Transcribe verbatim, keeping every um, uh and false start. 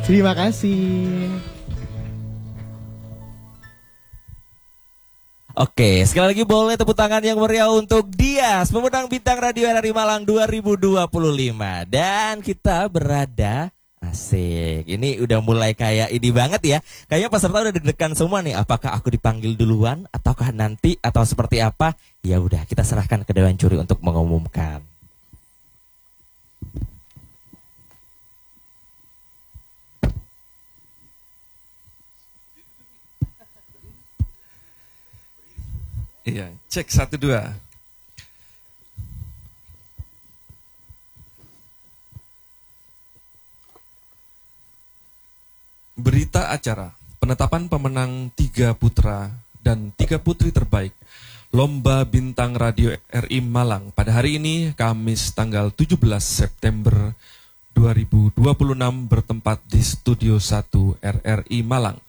Terima kasih. Oke, sekali lagi boleh tepuk tangan yang meriah untuk Dias, pemenang Bintang Radio R R I Malang dua ribu dua puluh lima. Dan kita berada, asik, ini udah mulai kayak ini banget ya. Kayaknya peserta udah deg-degan semua nih. Apakah aku dipanggil duluan, ataukah nanti, atau seperti apa? Ya udah, kita serahkan ke Dewan Juri untuk mengumumkan. Iya, cek satu dua. Berita acara penetapan pemenang tiga putra dan tiga putri terbaik Lomba Bintang Radio R I Malang pada hari ini Kamis tanggal tujuh belas September dua ribu dua puluh enam bertempat di Studio satu R R I Malang.